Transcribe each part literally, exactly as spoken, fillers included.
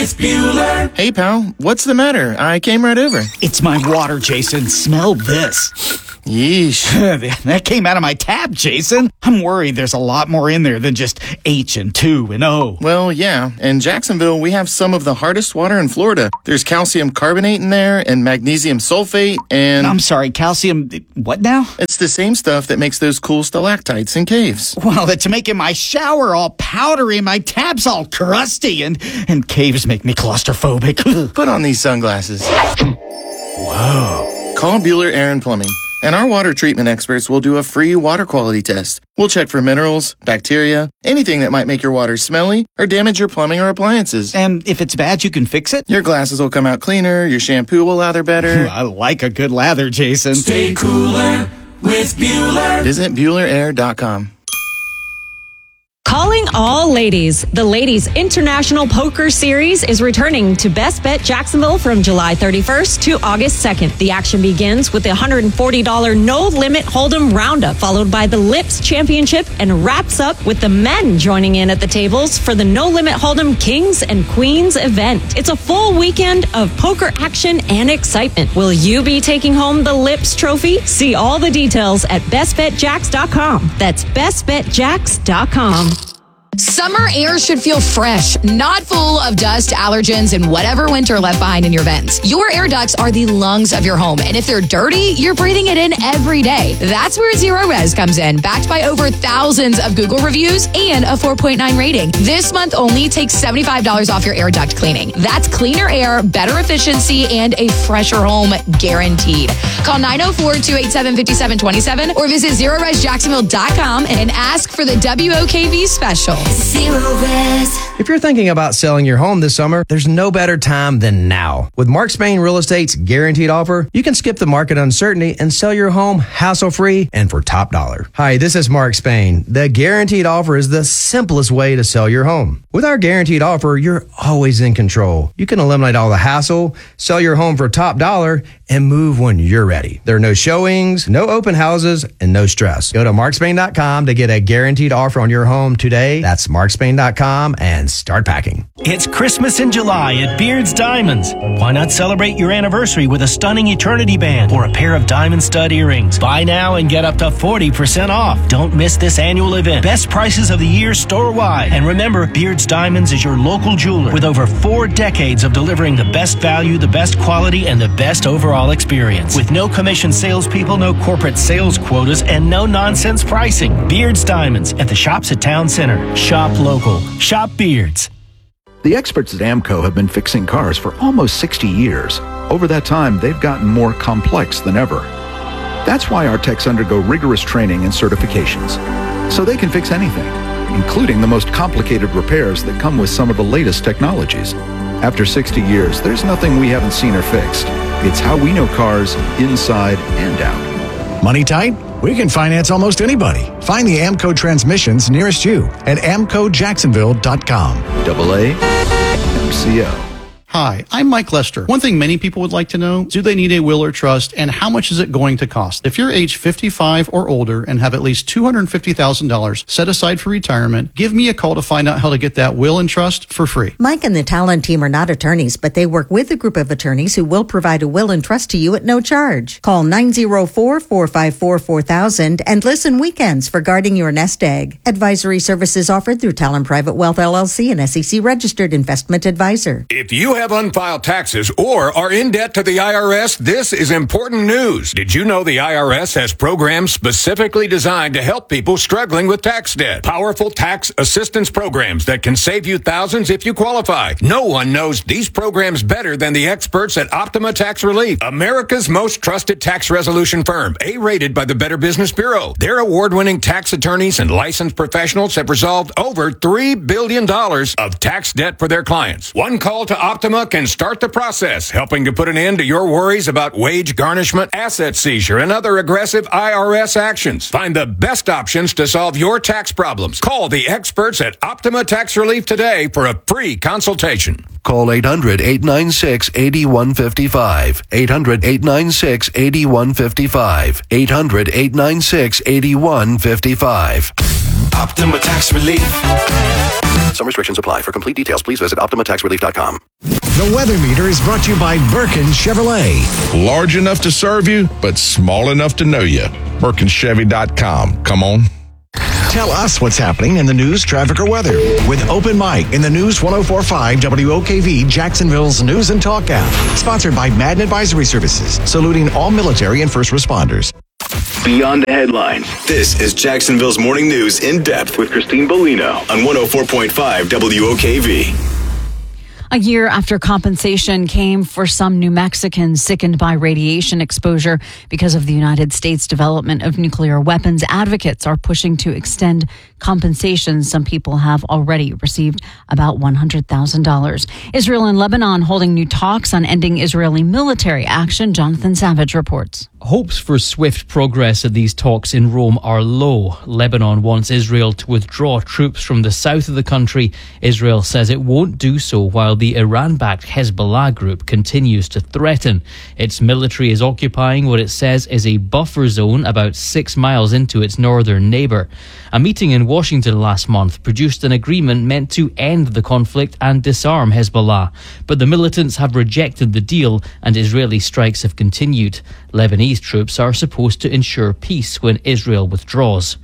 with Bueller. Hey, pal, what's the matter? I came right over. It's my water, Jason. Smell this. Yeesh. That came out of my tap, Jason. I'm worried there's a lot more in there than just H and two and O. Well, yeah. In Jacksonville, we have some of the hardest water in Florida. There's calcium carbonate in there and magnesium sulfate and... I'm sorry, calcium... What now? It's the same stuff that makes those cool stalactites in caves. Well, it's making my shower all powdery and my tap's all crusty and, and caves make me claustrophobic. Put on these sunglasses. Whoa. Call Bueller Air and Plumbing, and our water treatment experts will do a free water quality test. We'll check for minerals, bacteria, anything that might make your water smelly or damage your plumbing or appliances. And if it's bad, you can fix it? Your glasses will come out cleaner, your shampoo will lather better. I like a good lather, Jason. Stay cooler with Bueller. Visit Bueller Air dot com. Calling all ladies. The Ladies International Poker Series is returning to Best Bet Jacksonville from July thirty-first to August second. The action begins with the one hundred forty dollars No Limit Hold'em Roundup, followed by the Lips Championship, and wraps up with the men joining in at the tables for the No Limit Hold'em Kings and Queens event. It's a full weekend of poker action and excitement. Will you be taking home the Lips Trophy? See all the details at best bet jacks dot com. That's best bet jacks dot com. Summer air should feel fresh, not full of dust, allergens, and whatever winter left behind in your vents. Your air ducts are the lungs of your home, and if they're dirty, you're breathing it in every day. That's where Zero Res comes in, backed by over thousands of Google reviews and a four point nine rating. This month only, take seventy-five dollars off your air duct cleaning. That's cleaner air, better efficiency, and a fresher home guaranteed. Call nine oh four, two eight seven, five seven two seven or visit zero res jacksonville dot com and ask for the W O K V special. Zero Res. If you're thinking about selling your home this summer, there's no better time than now. With Mark Spain Real Estate's guaranteed offer, you can skip the market uncertainty and sell your home hassle-free and for top dollar. Hi, this is Mark Spain. The guaranteed offer is the simplest way to sell your home. With our guaranteed offer, you're always in control. You can eliminate all the hassle, sell your home for top dollar, and move when you're ready. There are no showings, no open houses, and no stress. Go to mark spain dot com to get a guaranteed offer on your home today. That's mark spain dot com and start packing. It's Christmas in July at Beard's Diamonds. Why not celebrate your anniversary with a stunning eternity band or a pair of diamond stud earrings? Buy now and get up to forty percent off. Don't miss this annual event. Best prices of the year store-wide. And remember, Beard's Diamonds is your local jeweler with over four decades of delivering the best value, the best quality, and the best overall experience. With no commission salespeople, no corporate sales quotas, and no nonsense pricing. Beard's Diamonds at the shops at Town Center. Shop local. Shop Beards. The experts at AMCO have been fixing cars for almost sixty years. Over that time, they've gotten more complex than ever. That's why our techs undergo rigorous training and certifications, so they can fix anything, including the most complicated repairs that come with some of the latest technologies. After sixty years, there's nothing we haven't seen or fixed. It's how we know cars inside and out. Money tight? We can finance almost anybody. Find the AMCO transmissions nearest you at amco jacksonville dot com. Double A M C O. Hi, I'm Mike Lester. One thing many people would like to know, do they need a will or trust, and how much is it going to cost? If you're age fifty-five or older and have at least two hundred fifty thousand dollars set aside for retirement, give me a call to find out how to get that will and trust for free. Mike and the Talon team are not attorneys, but they work with a group of attorneys who will provide a will and trust to you at no charge. Call nine oh four, four five four, four thousand and listen weekends for guarding your nest egg. Advisory services offered through Talon Private Wealth L L C, an S E C registered investment advisor. If you have unfiled taxes or are in debt to the I R S, this is important news. Did you know the I R S has programs specifically designed to help people struggling with tax debt? Powerful tax assistance programs that can save you thousands if you qualify. No one knows these programs better than the experts at Optima Tax Relief, America's most trusted tax resolution firm, A-rated by the Better Business Bureau. Their award-winning tax attorneys and licensed professionals have resolved over three billion dollars of tax debt for their clients. One call to Optima can start the process, helping to put an end to your worries about wage garnishment, asset seizure, and other aggressive I R S actions. Find the best options to solve your tax problems. Call the experts at Optima Tax Relief today for a free consultation. Call eight hundred, eight nine six, eight one five five. eight hundred, eight nine six, eight one five five. eight hundred, eight nine six, eight one five five. Optima Tax Relief. Some restrictions apply. For complete details, please visit Optima Tax Relief dot com. The weather meter is brought to you by Birkin Chevrolet. Large enough to serve you, but small enough to know you. Birkin Chevy dot com. Come on. Tell us what's happening in the news, traffic, or weather with Open Mic in the News one oh four point five W O K V Jacksonville's News and Talk app. Sponsored by Madden Advisory Services, saluting all military and first responders. Beyond the headlines. This is Jacksonville's Morning News in Depth with Christine Bellino on one oh four point five W O K V. A year after compensation came for some New Mexicans sickened by radiation exposure because of the United States development of nuclear weapons, advocates are pushing to extend compensation. Some people have already received about one hundred thousand dollars. Israel and Lebanon holding new talks on ending Israeli military action. Jonathan Savage reports. Hopes for swift progress at these talks in Rome are low. Lebanon wants Israel to withdraw troops from the south of the country. Israel says it won't do so while the Iran-backed Hezbollah group continues to threaten. Its military is occupying what it says is a buffer zone about six miles into its northern neighbour. A meeting in Washington last month produced an agreement meant to end the conflict and disarm Hezbollah. But the militants have rejected the deal and Israeli strikes have continued. Lebanese troops are supposed to ensure peace when Israel withdraws.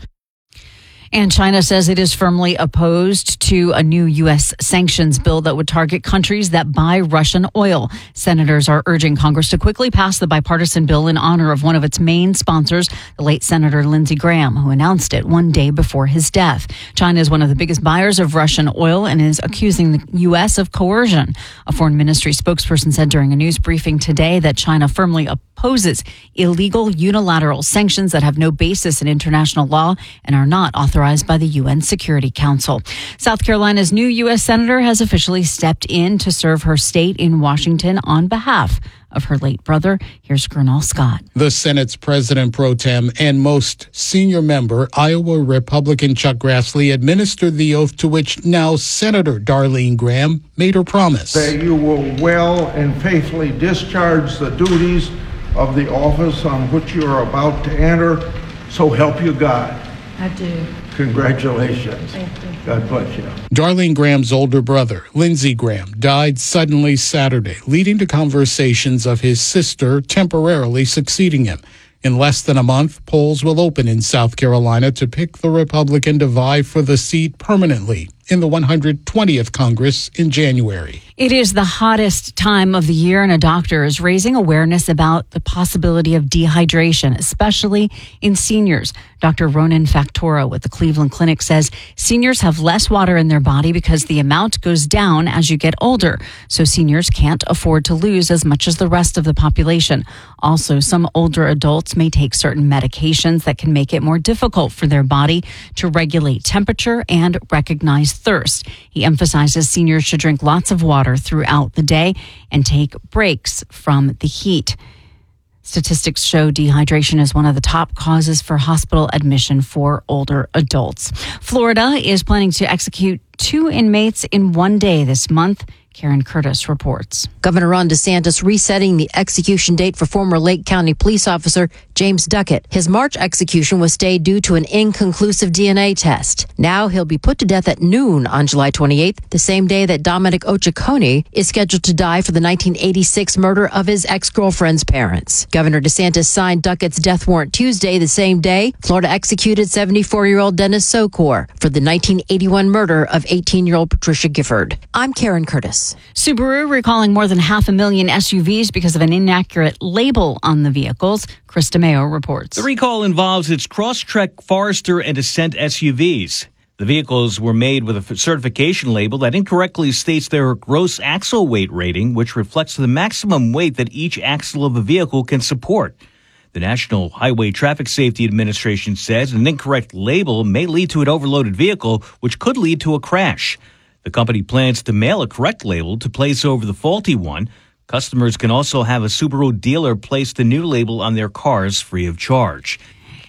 And China says it is firmly opposed to a new U S sanctions bill that would target countries that buy Russian oil. Senators are urging Congress to quickly pass the bipartisan bill in honor of one of its main sponsors, the late Senator Lindsey Graham, who announced it one day before his death. China is one of the biggest buyers of Russian oil and is accusing the U S of coercion. A foreign ministry spokesperson said during a news briefing today that China firmly opposes illegal unilateral sanctions that have no basis in international law and are not authorized by the U N Security Council. South Carolina's new U S Senator has officially stepped in to serve her state in Washington on behalf of her late brother. Here's Gernal Scott. The Senate's president pro tem and most senior member, Iowa Republican Chuck Grassley, administered the oath to which now Senator Darlene Graham made her promise. That you will well and faithfully discharge the duties of the office on which you are about to enter, so help you God. I do. Congratulations. Thank you. God bless you. Darlene Graham's older brother, Lindsey Graham, died suddenly Saturday, leading to conversations of his sister temporarily succeeding him. In less than a month, polls will open in South Carolina to pick the Republican to vie for the seat permanently in the one hundred twentieth Congress in January. It is the hottest time of the year, and a doctor is raising awareness about the possibility of dehydration, especially in seniors. Doctor Ronan Factora with the Cleveland Clinic says seniors have less water in their body because the amount goes down as you get older. So seniors can't afford to lose as much as the rest of the population. Also, some older adults may take certain medications that can make it more difficult for their body to regulate temperature and recognize thirst. He emphasizes seniors should drink lots of water throughout the day and take breaks from the heat. Statistics show dehydration is one of the top causes for hospital admission for older adults. Florida is planning to execute two inmates in one day this month. Karen Curtis reports. Governor Ron DeSantis resetting the execution date for former Lake County police officer James Duckett. His March execution was stayed due to an inconclusive D N A test. Now he'll be put to death at noon on July twenty-eighth, the same day that Dominic Ochaconi is scheduled to die for the nineteen eighty-six murder of his ex-girlfriend's parents. Governor DeSantis signed Duckett's death warrant Tuesday, the same day Florida executed seventy-four-year-old Dennis Sokor for the nineteen eighty-one murder of eighteen-year-old Patricia Gifford. I'm Karen Curtis. Subaru recalling more than half a million S U Vs because of an inaccurate label on the vehicles. Chris DeMeo reports. The recall involves its Crosstrek, Forester, and Ascent S U Vs. The vehicles were made with a certification label that incorrectly states their gross axle weight rating, which reflects the maximum weight that each axle of a vehicle can support. The National Highway Traffic Safety Administration says an incorrect label may lead to an overloaded vehicle, which could lead to a crash. The company plans to mail a correct label to place over the faulty one. Customers can also have a Subaru dealer place the new label on their cars free of charge.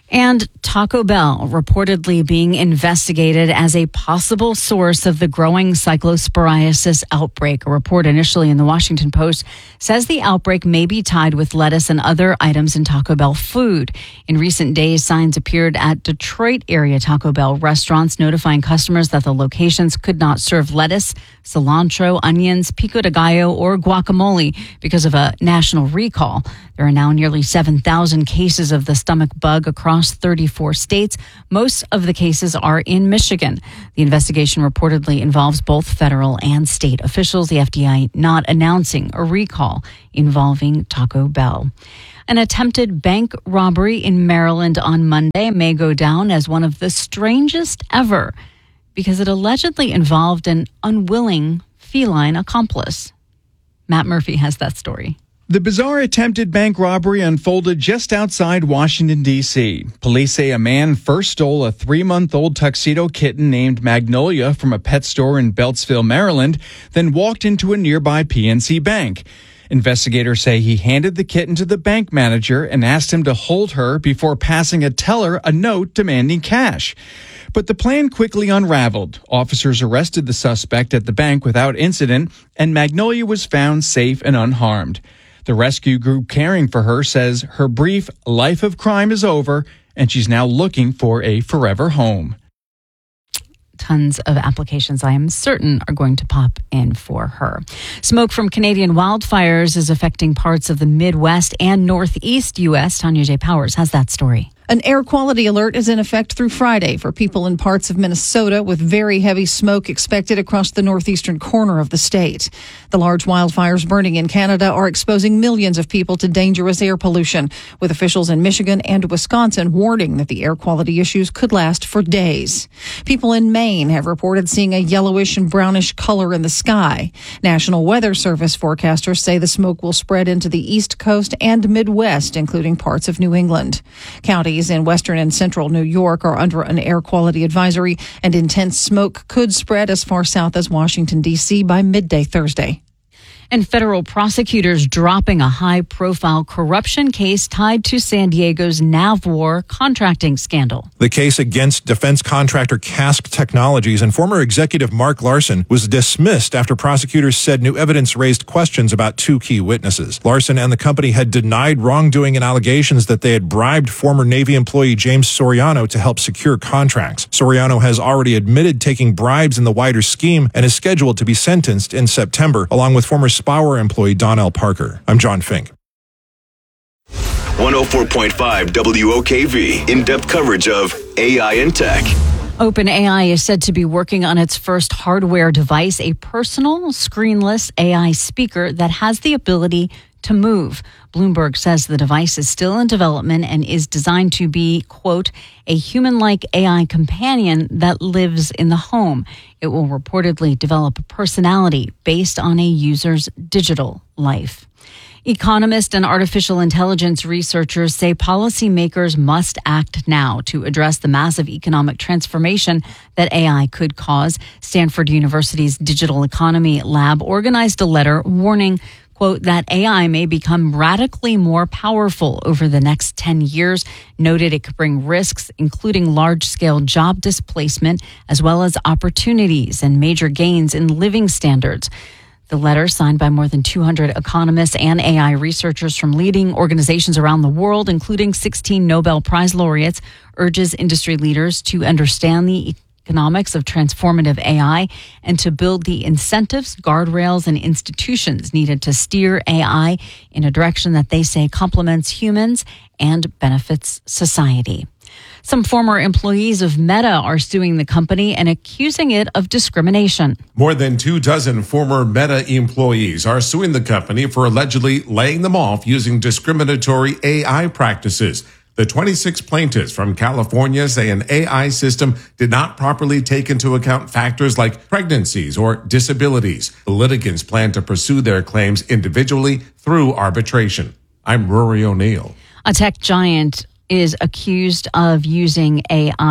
And Taco Bell reportedly being investigated as a possible source of the growing cyclosporiasis outbreak. A report initially in the Washington Post says the outbreak may be tied with lettuce and other items in Taco Bell food. In recent days, signs appeared at Detroit area Taco Bell restaurants notifying customers that the locations could not serve lettuce, cilantro, onions, pico de gallo, or guacamole because of a national recall. There are now nearly seven thousand cases of the stomach bug across thirty-four states. Most of the cases are in Michigan. The investigation reportedly involves both federal and state officials, the F D A not announcing a recall involving Taco Bell. An attempted bank robbery in Maryland on Monday may go down as one of the strangest ever because it allegedly involved an unwilling feline accomplice. Matt Murphy has that story. The bizarre attempted bank robbery unfolded just outside Washington, D C. Police say a man first stole a three-month-old tuxedo kitten named Magnolia from a pet store in Beltsville, Maryland, then walked into a nearby P N C bank. Investigators say he handed the kitten to the bank manager and asked him to hold her before passing a teller a note demanding cash. But the plan quickly unraveled. Officers arrested the suspect at the bank without incident, and Magnolia was found safe and unharmed. The rescue group caring for her says her brief life of crime is over, and she's now looking for a forever home. Tons of applications, I am certain, are going to pop in for her. Smoke from Canadian wildfires is affecting parts of the Midwest and Northeast U S. Tanya J. Powers has that story. An air quality alert is in effect through Friday for people in parts of Minnesota, with very heavy smoke expected across the northeastern corner of the state. The large wildfires burning in Canada are exposing millions of people to dangerous air pollution, with officials in Michigan and Wisconsin warning that the air quality issues could last for days. People in Maine have reported seeing a yellowish and brownish color in the sky. National Weather Service forecasters say the smoke will spread into the East Coast and Midwest, including parts of New England. Counties in western and central New York are under an air quality advisory, and intense smoke could spread as far south as Washington, D C by midday Thursday. And federal prosecutors dropping a high-profile corruption case tied to San Diego's Navwar contracting scandal. The case against defense contractor Kask Technologies and former executive Mark Larson was dismissed after prosecutors said new evidence raised questions about two key witnesses. Larson and the company had denied wrongdoing and allegations that they had bribed former Navy employee James Soriano to help secure contracts. Soriano has already admitted taking bribes in the wider scheme and is scheduled to be sentenced in September, along with former Spower employee Donnell Parker. I'm John Fink. one oh four point five W O K V, in-depth coverage of A I and tech. OpenAI is said to be working on its first hardware device, a personal, screenless A I speaker that has the ability to move. Bloomberg says the device is still in development and is designed to be, quote, a human-like A I companion that lives in the home. It will reportedly develop a personality based on a user's digital life. Economists and artificial intelligence researchers say policymakers must act now to address the massive economic transformation that A I could cause. Stanford University's Digital Economy Lab organized a letter warning, quote, that A I may become radically more powerful over the next ten years, noted it could bring risks, including large-scale job displacement, as well as opportunities and major gains in living standards. The letter, signed by more than two hundred economists and A I researchers from leading organizations around the world, including sixteen Nobel Prize laureates, urges industry leaders to understand the economics of transformative A I and to build the incentives, guardrails, and institutions needed to steer A I in a direction that they say complements humans and benefits society. Some former employees of Meta are suing the company and accusing it of discrimination. More than two dozen former Meta employees are suing the company for allegedly laying them off using discriminatory A I practices. The twenty-six plaintiffs from California say an A I system did not properly take into account factors like pregnancies or disabilities. The litigants plan to pursue their claims individually through arbitration. I'm Rory O'Neill. A tech giant is accused of using A I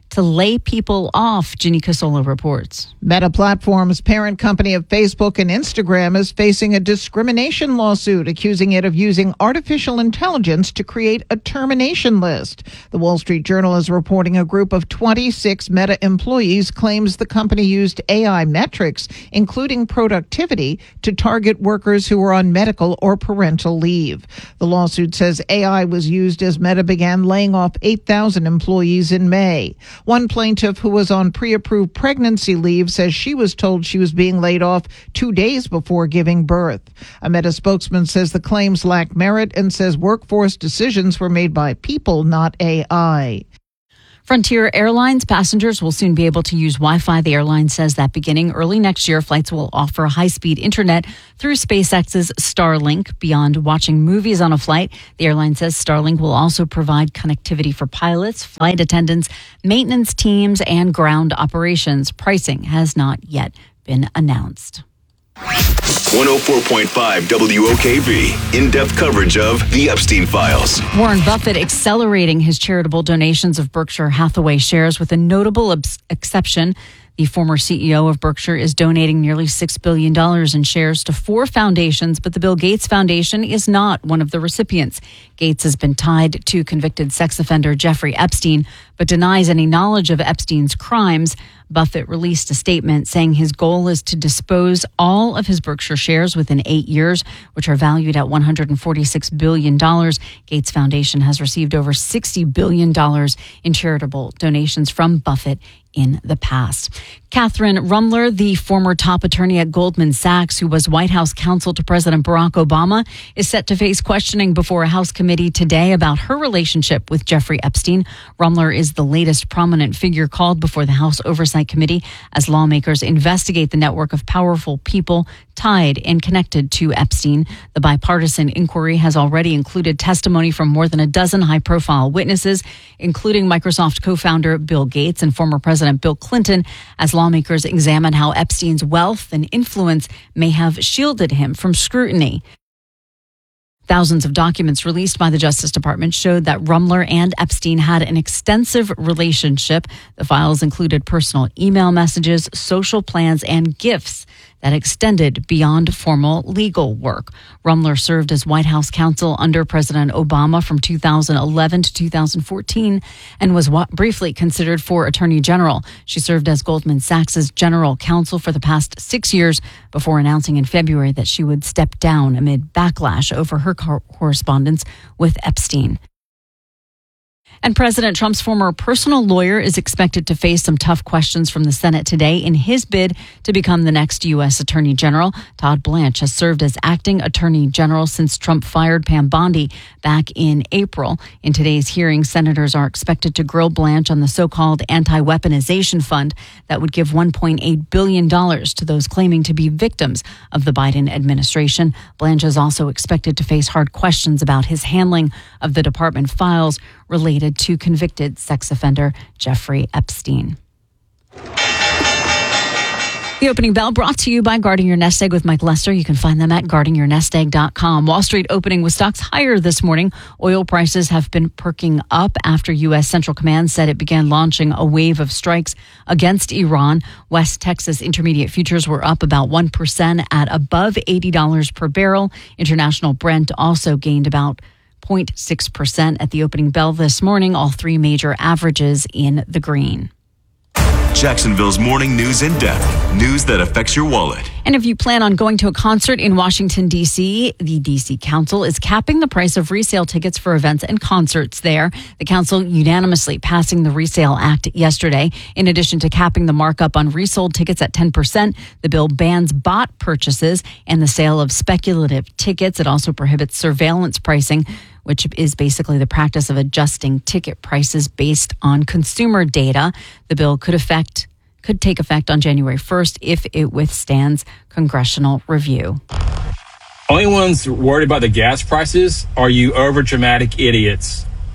to lay people off, Ginny Casola reports. Meta Platforms' parent company of Facebook and Instagram is facing a discrimination lawsuit accusing it of using artificial intelligence to create a termination list. The Wall Street Journal is reporting a group of twenty-six Meta employees claims the company used A I metrics, including productivity, to target workers who were on medical or parental leave. The lawsuit says A I was used as Meta began laying off eight thousand employees in May. One plaintiff who was on pre-approved pregnancy leave says she was told she was being laid off two days before giving birth. A Meta spokesman says the claims lack merit and says workforce decisions were made by people, not A I. Frontier Airlines passengers will soon be able to use Wi-Fi. The airline says that beginning early next year, flights will offer high-speed internet through SpaceX's Starlink. Beyond watching movies on a flight, the airline says Starlink will also provide connectivity for pilots, flight attendants, maintenance teams, and ground operations. Pricing has not yet been announced. one oh four point five W O K V. In-depth coverage of The Epstein Files. Warren Buffett accelerating his charitable donations of Berkshire Hathaway shares with a notable abs- exception. The former C E O of Berkshire is donating nearly six billion dollars in shares to four foundations, but the Bill Gates Foundation is not one of the recipients. Gates has been tied to convicted sex offender Jeffrey Epstein, but denies any knowledge of Epstein's crimes. Buffett released a statement saying his goal is to dispose all of his Berkshire shares within eight years, which are valued at one hundred forty-six billion dollars. Gates Foundation has received over sixty billion dollars in charitable donations from Buffett in the past. Catherine Rumler, the former top attorney at Goldman Sachs, who was White House counsel to President Barack Obama, is set to face questioning before a House committee today about her relationship with Jeffrey Epstein. Rumler is the latest prominent figure called before the House Oversight Committee as lawmakers investigate the network of powerful people tied and connected to Epstein. The bipartisan inquiry has already included testimony from more than a dozen high-profile witnesses, including Microsoft co-founder Bill Gates and former President Bill Clinton, as lawmakers examine how Epstein's wealth and influence may have shielded him from scrutiny. Thousands of documents released by the Justice Department showed that Rumler and Epstein had an extensive relationship. The files included personal email messages, social plans, and gifts that extended beyond formal legal work. Rumler served as White House counsel under President Obama from two thousand eleven to two thousand fourteen and was wa- briefly considered for Attorney General. She served as Goldman Sachs' general counsel for the past six years before announcing in February that she would step down amid backlash over her cor- correspondence with Epstein. And President Trump's former personal lawyer is expected to face some tough questions from the Senate today in his bid to become the next U S Attorney General. Todd Blanche has served as acting Attorney General since Trump fired Pam Bondi back in April. In today's hearing, senators are expected to grill Blanche on the so-called anti-weaponization fund that would give one point eight billion dollars to those claiming to be victims of the Biden administration. Blanche is also expected to face hard questions about his handling of the department files related to convicted sex offender Jeffrey Epstein. The opening bell brought to you by Guarding Your Nest Egg with Mike Lester. You can find them at guarding your nest egg dot com. Wall Street opening with stocks higher this morning. Oil prices have been perking up after U S Central Command said it began launching a wave of strikes against Iran. West Texas Intermediate futures were up about one percent at above eighty dollars per barrel. International Brent also gained about zero point six percent at the opening bell this morning. All three major averages in the green. Jacksonville's morning news in depth. News that affects your wallet. And if you plan on going to a concert in Washington, D C, the D C Council is capping the price of resale tickets for events and concerts there. The council unanimously passing the Resale Act yesterday. In addition to capping the markup on resold tickets at ten percent, the bill bans bot purchases and the sale of speculative tickets. It also prohibits surveillance pricing, which is basically the practice of adjusting ticket prices based on consumer data. The bill could affect could take effect on January first if it withstands congressional review. Only ones worried about the gas prices are you over dramatic idiots.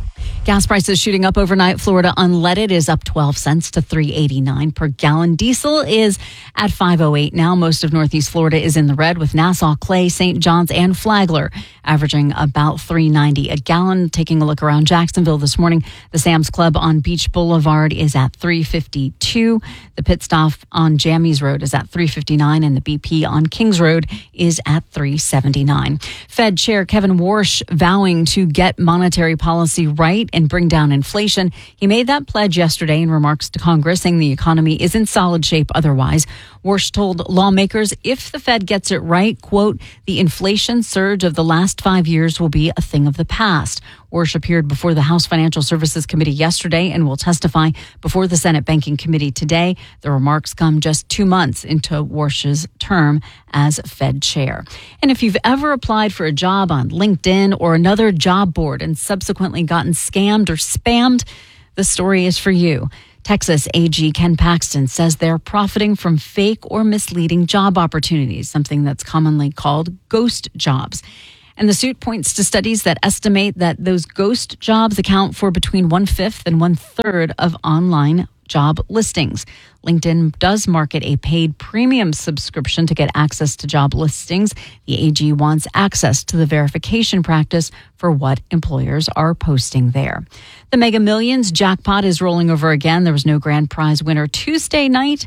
Gas prices shooting up overnight. Florida unleaded is up twelve cents to three eighty-nine per gallon. Diesel is at five oh eight now. Most of Northeast Florida is in the red, with Nassau, Clay, Saint Johns, and Flagler averaging about three ninety a gallon. Taking a look around Jacksonville this morning, the Sam's Club on Beach Boulevard is at three fifty-two. The pit stop on Jammies Road is at three fifty-nine, and the B P on Kings Road is at three seventy-nine. Fed Chair Kevin Warsh vowing to get monetary policy right and bring down inflation. He made that pledge yesterday in remarks to Congress, saying the economy is in solid shape otherwise. Warsh told lawmakers if the Fed gets it right, quote, the inflation surge of the last five years will be a thing of the past. Warsh appeared before the House Financial Services Committee yesterday and will testify before the Senate Banking Committee today. The remarks come just two months into Warsh's term as Fed chair. And if you've ever applied for a job on LinkedIn or another job board and subsequently gotten scammed or spammed, the story is for you. Texas A G Ken Paxton says they're profiting from fake or misleading job opportunities, something that's commonly called ghost jobs. And the suit points to studies that estimate that those ghost jobs account for between one-fifth and one-third of online job listings. LinkedIn does market a paid premium subscription to get access to job listings. The A G wants access to the verification practice for what employers are posting there. The Mega Millions jackpot is rolling over again. There was no grand prize winner Tuesday night,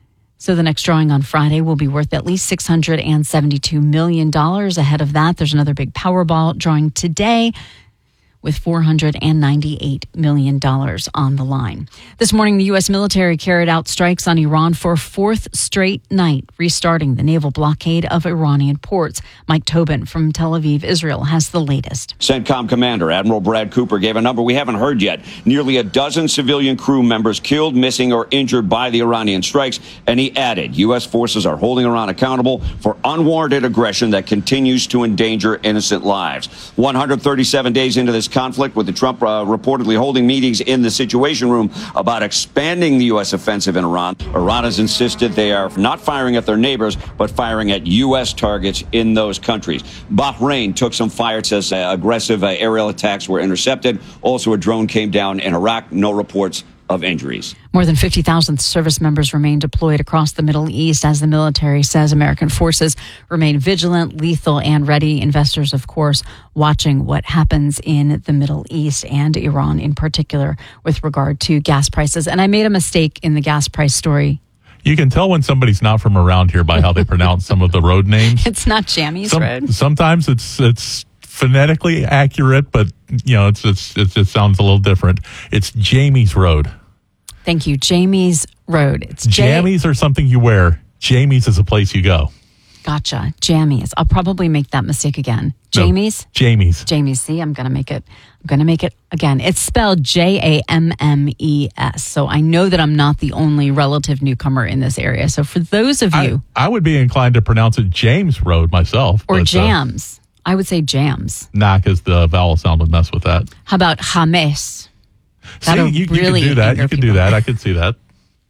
so the next drawing on Friday will be worth at least six hundred seventy-two million dollars. Ahead of that, there's another big Powerball drawing today with four hundred ninety-eight million dollars on the line. This morning, the U S military carried out strikes on Iran for a fourth straight night, restarting the naval blockade of Iranian ports. Mike Tobin from Tel Aviv, Israel, has the latest. CENTCOM Commander Admiral Brad Cooper gave a number we haven't heard yet. Nearly a dozen civilian crew members killed, missing, or injured by the Iranian strikes. And he added, U S forces are holding Iran accountable for unwarranted aggression that continues to endanger innocent lives. one hundred thirty-seven days into this conflict, with the Trump uh, reportedly holding meetings in the Situation Room about expanding the U S offensive in Iran. Iran has insisted they are not firing at their neighbors, but firing at U S targets in those countries. Bahrain took some fire, says uh, aggressive uh, aerial attacks were intercepted. Also, a drone came down in Iraq. No reports of injuries. More than fifty thousand service members remain deployed across the Middle East as the military says American forces remain vigilant, lethal, and ready. Investors, of course, watching what happens in the Middle East and Iran in particular with regard to gas prices. And I made a mistake in the gas price story. You can tell when somebody's not from around here by how they pronounce some of the road names. It's not Jammies Some, Road. Sometimes it's it's phonetically accurate, but you know it's, it's, it's it sounds a little different. It's Jamie's Road. Thank you. Jamie's Road. It's Jammies are something you wear. Jamie's is a place you go. Gotcha. Jammies. I'll probably make that mistake again. Jamie's? No, Jamie's. Jamie's. See, I'm going to make it. I'm going to make it again. It's spelled J A M M E S. So I know that I'm not the only relative newcomer in this area. So for those of you. I, I would be inclined to pronounce it James Road myself. Or but, Jams. Uh, I would say Jams. Nah, because the vowel sound would mess with that. How about James? See, you, you really can do that. You can do that. I could see that.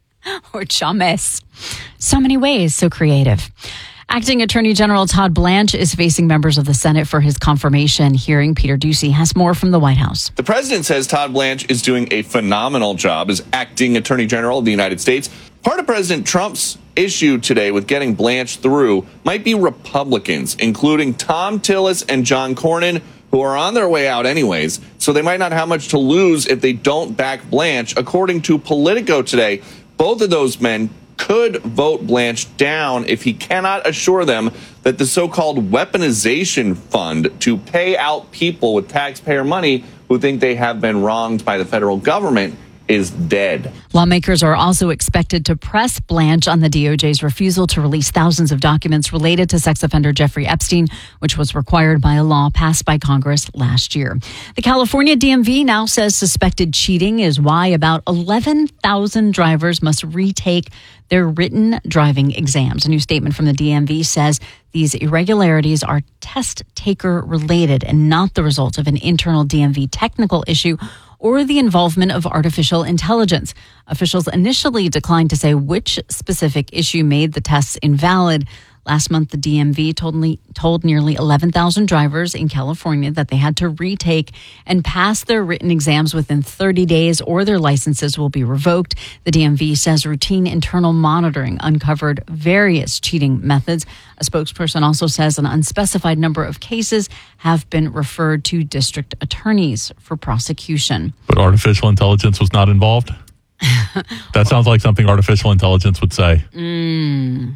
Or Chames. So many ways. So creative. Acting Attorney General Todd Blanche is facing members of the Senate for his confirmation hearing. Peter Ducey has more from the White House. The president says Todd Blanche is doing a phenomenal job as acting Attorney General of the United States. Part of President Trump's issue today with getting Blanche through might be Republicans, including Tom Tillis and John Cornyn, who are on their way out anyways, so they might not have much to lose if they don't back Blanche. According to Politico today, both of those men could vote Blanche down if he cannot assure them that the so-called weaponization fund to pay out people with taxpayer money who think they have been wronged by the federal government is dead. Lawmakers are also expected to press Blanche on the D O J's refusal to release thousands of documents related to sex offender Jeffrey Epstein, which was required by a law passed by Congress last year. The California D M V now says suspected cheating is why about eleven thousand drivers must retake their written driving exams. A new statement from the D M V says these irregularities are test taker related and not the result of an internal D M V technical issue or the involvement of artificial intelligence. Officials initially declined to say which specific issue made the tests invalid. Last month, the D M V told, told nearly eleven thousand drivers in California that they had to retake and pass their written exams within thirty days or their licenses will be revoked. The D M V says routine internal monitoring uncovered various cheating methods. A spokesperson also says an unspecified number of cases have been referred to district attorneys for prosecution. But artificial intelligence was not involved? That sounds like something artificial intelligence would say. Mm.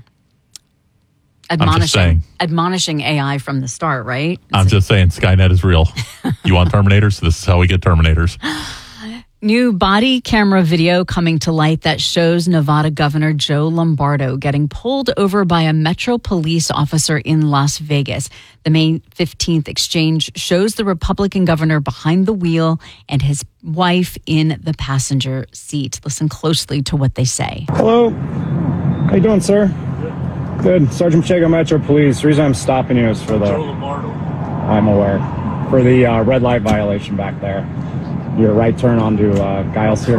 I'm just Admonishing, saying. admonishing A I from the start, right? I'm just saying Skynet is real. You want Terminators? This is how we get Terminators. New body camera video coming to light that shows Nevada Governor Joe Lombardo getting pulled over by a Metro police officer in Las Vegas. The May fifteenth exchange shows the Republican governor behind the wheel and his wife in the passenger seat. Listen closely to what they say. Hello. How you doing, sir? Good. Sergeant Pacheco, Metro Police. The reason I'm stopping you is for the... Joe Lombardo. I'm aware. For the uh, red light violation back there. Your right turn onto uh, Giles here.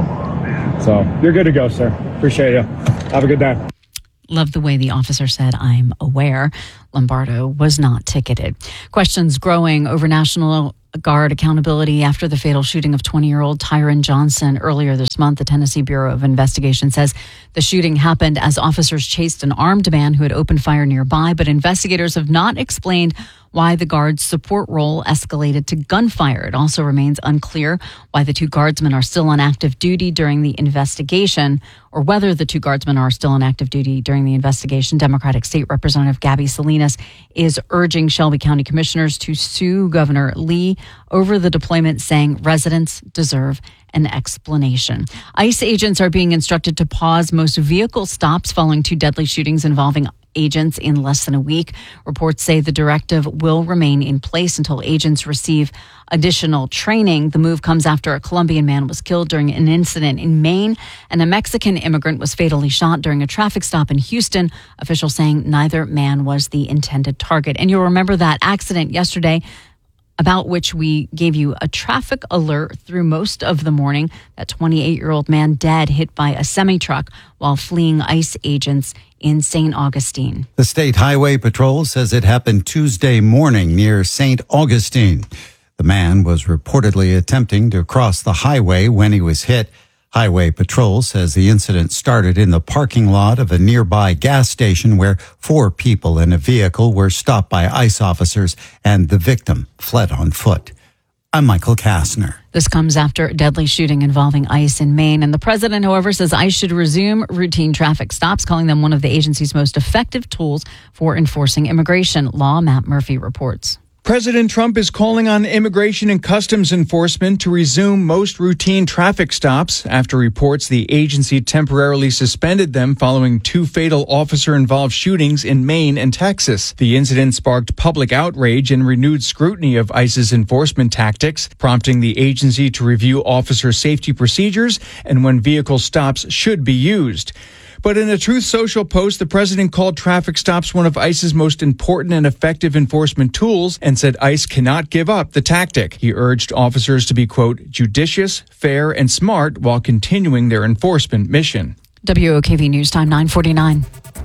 So you're good to go, sir. Appreciate you. Have a good day. Love the way the officer said, I'm aware. Lombardo was not ticketed. Questions growing over National Guard accountability after the fatal shooting of twenty-year-old Tyron Johnson earlier this month. The Tennessee Bureau of Investigation says the shooting happened as officers chased an armed man who had opened fire nearby, but investigators have not explained why the guard's support role escalated to gunfire. It also remains unclear why the two guardsmen are still on active duty during the investigation, or whether the two guardsmen are still on active duty during the investigation. Democratic State Representative Gabby Salinas is urging Shelby County commissioners to sue Governor Lee over the deployment, saying residents deserve an explanation. ICE agents are being instructed to pause most vehicle stops following two deadly shootings involving agents in less than a week. Reports say the directive will remain in place until agents receive additional training. The move comes after a Colombian man was killed during an incident in Maine, and a Mexican immigrant was fatally shot during a traffic stop in Houston. Officials saying neither man was the intended target. And you'll remember that accident yesterday, about which we gave you a traffic alert through most of the morning. That twenty-eight-year-old man dead, hit by a semi-truck while fleeing ICE agents in Saint Augustine. The State Highway Patrol says it happened Tuesday morning near Saint Augustine. The man was reportedly attempting to cross the highway when he was hit. Highway Patrol says the incident started in the parking lot of a nearby gas station where four people in a vehicle were stopped by ICE officers and the victim fled on foot. I'm Michael Kastner. This comes after a deadly shooting involving ICE in Maine. And the president, however, says ICE should resume routine traffic stops, calling them one of the agency's most effective tools for enforcing immigration law. Matt Murphy reports. President Trump is calling on Immigration and Customs Enforcement to resume most routine traffic stops after reports the agency temporarily suspended them following two fatal officer-involved shootings in Maine and Texas. The incident sparked public outrage and renewed scrutiny of ICE's enforcement tactics, prompting the agency to review officer safety procedures and when vehicle stops should be used. But in a Truth Social post, the president called traffic stops one of ICE's most important and effective enforcement tools and said ICE cannot give up the tactic. He urged officers to be, quote, judicious, fair, and smart while continuing their enforcement mission. W O K V News Time nine forty-nine.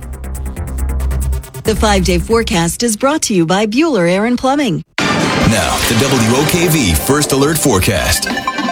The five-day forecast is brought to you by Bueller Air and Plumbing. Now, the W O K V First Alert Forecast.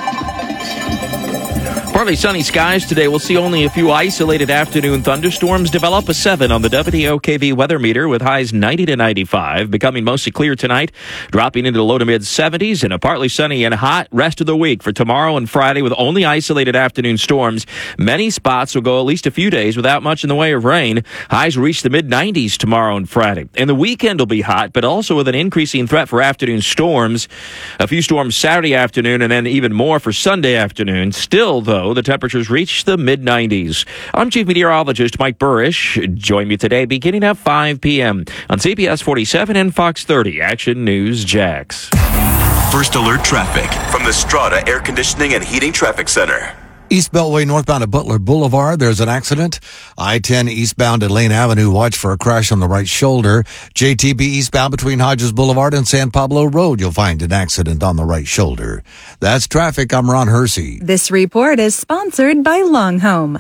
Partly sunny skies today. We'll see only a few isolated afternoon thunderstorms develop. A seven on the W O K V weather meter with highs ninety to ninety-five. Becoming mostly clear tonight, dropping into the low to mid seventies, and a partly sunny and hot rest of the week for tomorrow and Friday with only isolated afternoon storms. Many spots will go at least a few days without much in the way of rain. Highs will reach the mid nineties tomorrow and Friday. And the weekend will be hot, but also with an increasing threat for afternoon storms. A few storms Saturday afternoon and then even more for Sunday afternoon. Still, though, the temperatures reach the mid nineties. I'm Chief Meteorologist Mike Burrish. Join me today beginning at five p.m. on C B S forty-seven and Fox thirty Action News Jax. First Alert Traffic from the Strata Air Conditioning and Heating Traffic Center. East Beltway northbound at Butler Boulevard, there's an accident. I ten eastbound at Lane Avenue, watch for a crash on the right shoulder. J T B eastbound between Hodges Boulevard and San Pablo Road, you'll find an accident on the right shoulder. That's traffic. I'm Ron Hersey. This report is sponsored by Long Home.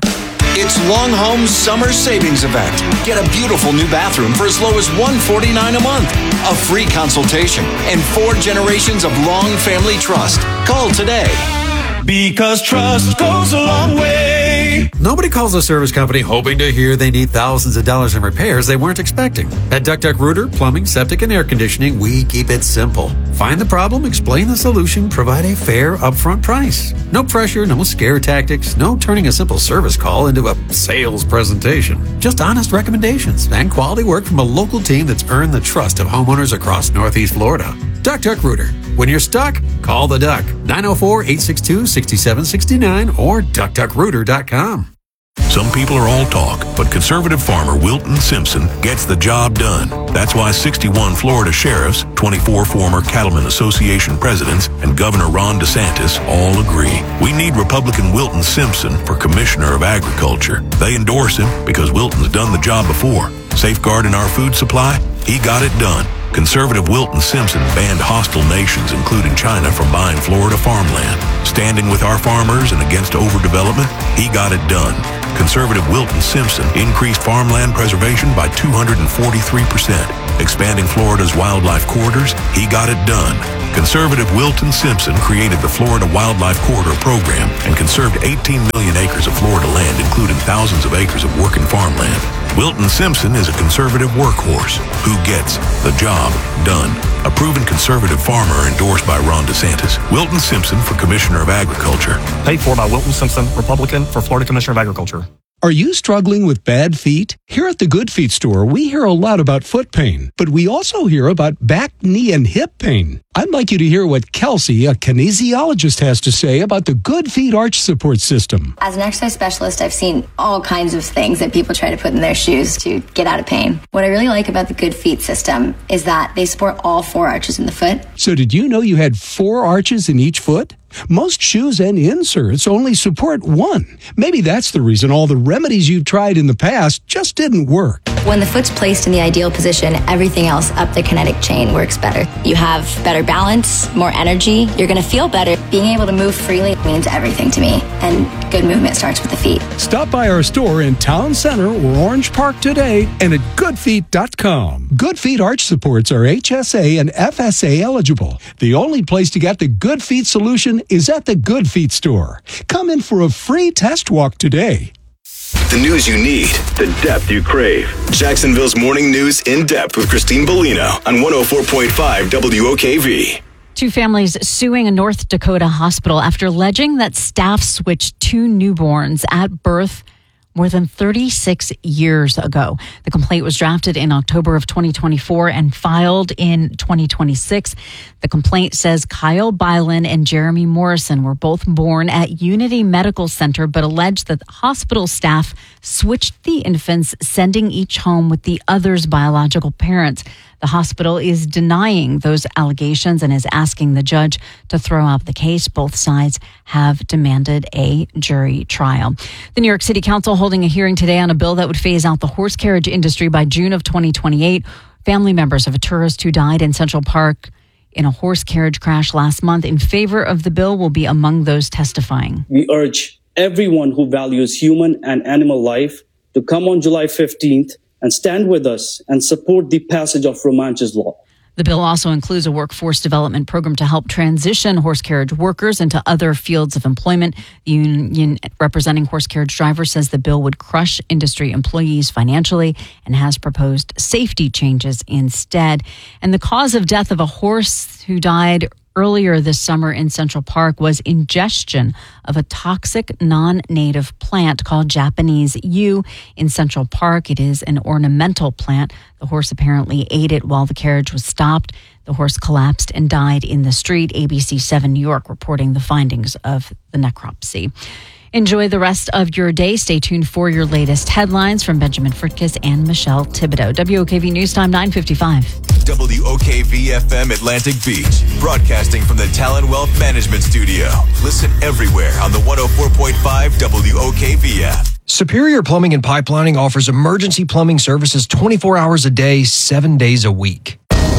It's Long Home's Summer Savings Event. Get a beautiful new bathroom for as low as one hundred forty-nine dollars a month, a free consultation, and four generations of Long Family Trust. Call today. Because trust goes a long way. Nobody calls a service company hoping to hear they need thousands of dollars in repairs they weren't expecting. At Duck Duck Rooter, Plumbing, Septic, and Air Conditioning, we keep it simple. Find the problem, explain the solution, provide a fair upfront price. No pressure, no scare tactics, no turning a simple service call into a sales presentation. Just honest recommendations and quality work from a local team that's earned the trust of homeowners across Northeast Florida. Duck Duck Rooter. When you're stuck, call the Duck. nine oh four, eight six two, six seven six nine or duck duck rooter dot com. Some people are all talk, but conservative farmer Wilton Simpson gets the job done. That's why sixty-one Florida sheriffs, twenty-four former Cattlemen Association presidents, and Governor Ron DeSantis all agree. We need Republican Wilton Simpson for Commissioner of Agriculture. They endorse him because Wilton's done the job before. Safeguarding our food supply? He got it done. Conservative Wilton Simpson banned hostile nations, including China, from buying Florida farmland. Standing with our farmers and against overdevelopment, he got it done. Conservative Wilton Simpson increased farmland preservation by two hundred forty-three percent. Expanding Florida's wildlife corridors, he got it done. Conservative Wilton Simpson created the Florida Wildlife Corridor Program and conserved eighteen million acres of Florida land, including thousands of acres of working farmland. Wilton Simpson is a conservative workhorse who gets the job done. A proven conservative farmer endorsed by Ron DeSantis. Wilton Simpson for Commissioner of Agriculture. Paid for by Wilton Simpson, Republican, for Florida Commissioner of Agriculture. Are you struggling with bad feet? Here at the Good Feet store, we hear a lot about foot pain, but we also hear about back, knee, and hip pain. I'd like you to hear what Kelsey, a kinesiologist, has to say about the Good Feet arch support system. As an exercise specialist, I've seen all kinds of things that people try to put in their shoes to get out of pain. What I really like about the Good Feet system is that they support all four arches in the foot. So did you know you had four arches in each foot? Most shoes and inserts only support one. Maybe that's the reason all the remedies you've tried in the past just didn't work. When the foot's placed in the ideal position, everything else up the kinetic chain works better. You have better balance, more energy, you're going to feel better. Being able to move freely means everything to me, and good movement starts with the feet. Stop by our store in Town Center or Orange Park today and at good feet dot com. Good Feet arch supports are H S A and F S A eligible. The only place to get the Good Feet solution is at the Good Feet store. Come in for a free test walk today. The news you need, the depth you crave. Jacksonville's Morning News in Depth with Christine Bellino on one oh four point five W O K V. Two families suing a North Dakota hospital after alleging that staff switched two newborns at birth more than thirty-six years ago. The complaint was drafted in October of twenty twenty-four and filed in twenty twenty-six. The complaint says Kyle Bylan and Jeremy Morrison were both born at Unity Medical Center, but alleged that hospital staff switched the infants, sending each home with the other's biological parents. The hospital is denying those allegations and is asking the judge to throw out the case. Both sides have demanded a jury trial. The New York City Council holding a hearing today on a bill that would phase out the horse carriage industry by June of twenty twenty-eight. Family members of a tourist who died in Central Park in a horse carriage crash last month in favor of the bill will be among those testifying. We urge everyone who values human and animal life to come on July fifteenth and stand with us and support the passage of Romanches Law. The bill also includes a workforce development program to help transition horse carriage workers into other fields of employment. The union representing horse carriage drivers says the bill would crush industry employees financially and has proposed safety changes instead. And the cause of death of a horse who died earlier this summer in Central Park was ingestion of a toxic non-native plant called Japanese yew in Central Park. It is an ornamental plant. The horse apparently ate it while the carriage was stopped. The horse collapsed and died in the street. A B C seven New York reporting the findings of the necropsy. Enjoy the rest of your day. Stay tuned for your latest headlines from Benjamin Fritkiss and Michelle Thibodeau. W O K V News Time nine fifty-five. W O K V F M Atlantic Beach, broadcasting from the Talon Wealth Management Studio. Listen everywhere on the one oh four point five W O K V app. Superior Plumbing and Pipelining offers emergency plumbing services twenty-four hours a day, seven days a week.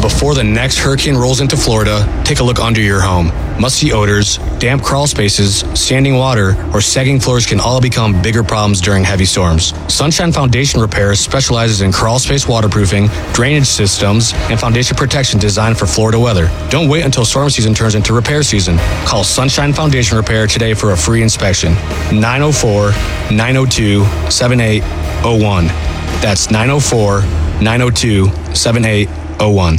Before the next hurricane rolls into Florida, take a look under your home. Musty odors, damp crawl spaces, standing water, or sagging floors can all become bigger problems during heavy storms. Sunshine Foundation Repair specializes in crawl space waterproofing, drainage systems, and foundation protection designed for Florida weather. Don't wait until storm season turns into repair season. Call Sunshine Foundation Repair today for a free inspection. nine oh four, nine oh two, seven eight oh one. That's nine oh four, nine oh two, seven eight oh one.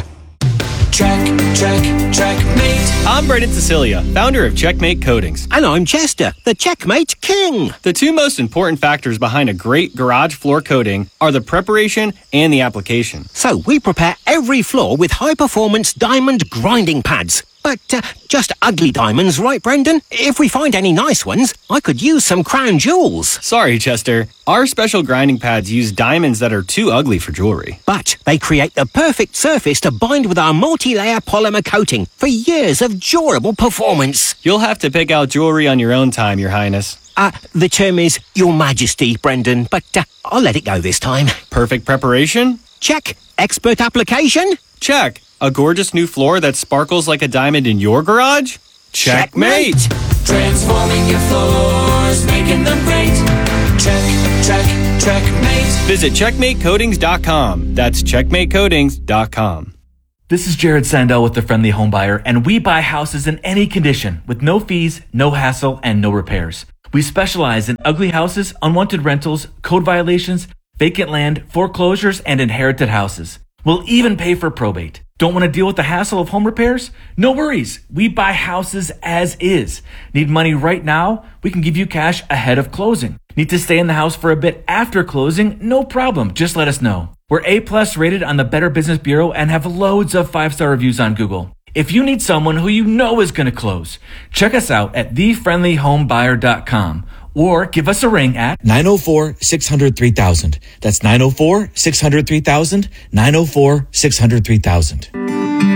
Check, check, checkmate. I'm Brendan Cecilia, founder of Checkmate Coatings. And I'm Chester, the Checkmate King. The two most important factors behind a great garage floor coating are the preparation and the application. So we prepare every floor with high-performance diamond grinding pads. But uh, just ugly diamonds, right, Brendan? If we find any nice ones, I could use some crown jewels. Sorry, Chester. Our special grinding pads use diamonds that are too ugly for jewelry. But they create the perfect surface to bind with our multi-layer polymer coating for years of durable performance. You'll have to pick out jewelry on your own time, Your Highness. Uh, the term is Your Majesty, Brendan, but uh, I'll let it go this time. Perfect preparation? Check. Expert application? Check. A gorgeous new floor that sparkles like a diamond in your garage? Checkmate! Transforming your floors, making them great. Check, check, checkmate. Visit checkmate coatings dot com. That's checkmate coatings dot com. This is Jared Sandell with The Friendly Home Buyer, and we buy houses in any condition with no fees, no hassle, and no repairs. We specialize in ugly houses, unwanted rentals, code violations, vacant land, foreclosures, and inherited houses. We'll even pay for probate. Don't want to deal with the hassle of home repairs? No worries. We buy houses as is. Need money right now? We can give you cash ahead of closing. Need to stay in the house for a bit after closing? No problem. Just let us know. We're A plus rated on the Better Business Bureau and have loads of five-star reviews on Google. If you need someone who you know is going to close, check us out at the friendly home buyer dot com or give us a ring at nine oh four, six hundred, three thousand. That's nine oh four, six hundred, three thousand, nine oh four, six hundred, three thousand.